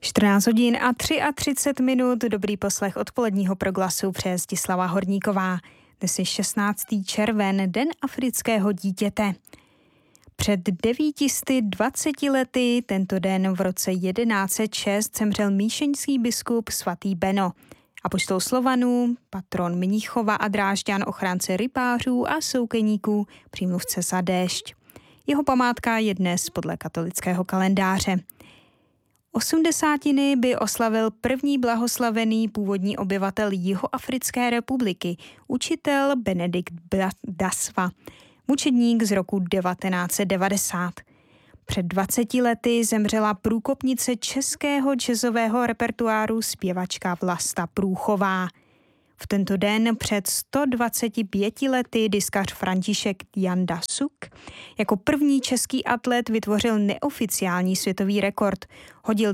14 hodin a 33 minut, dobrý poslech odpoledního proglasu přeje Zdislava Horníková. Dnes je 16. červen, den afrického dítěte. Před 920 lety, tento den v roce 1106, zemřel míšeňský biskup svatý Beno. Apoštol Slovanů, patron Mnichova a Drážďan, ochránce rybářů a soukeníků, přímluvce za déšť. Jeho památka je dnes podle katolického kalendáře. 80. by oslavil první blahoslavený původní obyvatel Jihoafrické republiky, učitel Benedikt Dasva, mučedník z roku 1990. Před 20 lety zemřela průkopnice českého jazzového repertoáru zpěvačka Vlasta Průchová. V tento den před 125 lety diskař František Janda Suk jako první český atlet vytvořil neoficiální světový rekord. Hodil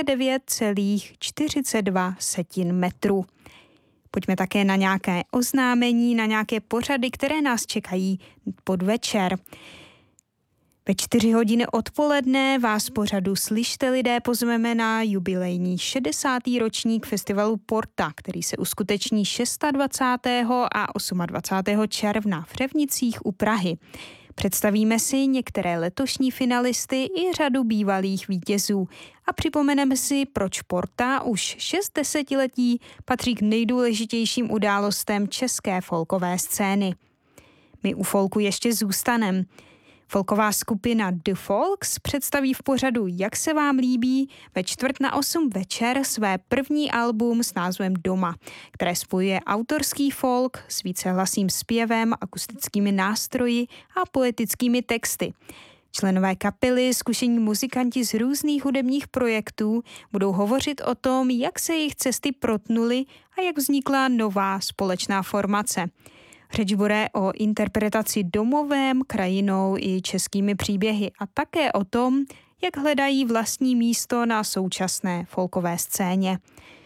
39,42 metru. Pojďme také na nějaké oznámení, na nějaké pořady, které nás čekají podvečer. Ve 4 hodiny odpoledne vás pořadu Slyšte lidé pozveme na jubilejní 60. ročník festivalu Porta, který se uskuteční 26. a 28. června v Řevnicích u Prahy. Představíme si některé letošní finalisty i řadu bývalých vítězů a připomeneme si, proč Porta už 6 desetiletí patří k nejdůležitějším událostem české folkové scény. My u folku ještě zůstaneme. Folková skupina The Folks představí v pořadu Jak se vám líbí ve 7:45 večer své první album s názvem Doma, které spojuje autorský folk s vícehlasým zpěvem, akustickými nástroji a poetickými texty. Členové kapely, zkušení muzikanti z různých hudebních projektů budou hovořit o tom, jak se jejich cesty protnuly a jak vznikla nová společná formace. Řeč bude o interpretaci domovem, krajinou i českými příběhy a také o tom, jak hledají vlastní místo na současné folkové scéně.